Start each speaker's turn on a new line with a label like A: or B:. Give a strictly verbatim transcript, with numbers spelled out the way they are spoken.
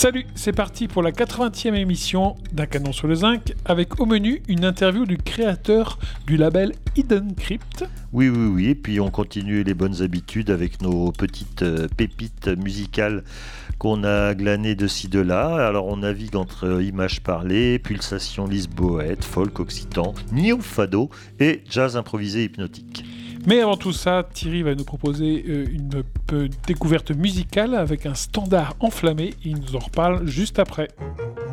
A: Salut, c'est parti pour la quatre-vingtième émission d'Un Canon sur le Zinc, avec au menu une interview du créateur du label Hidden Crypt.
B: Oui, oui, oui, et puis on continue les bonnes habitudes avec nos petites euh, pépites musicales qu'on a glanées de ci de là. Alors on navigue entre images parlées, pulsations lisboètes, folk occitan, new fado et jazz improvisé hypnotique.
A: Mais avant tout ça, Thierry va nous proposer euh, une peu découverte musicale avec un standard enflammé. Il nous en reparle juste après.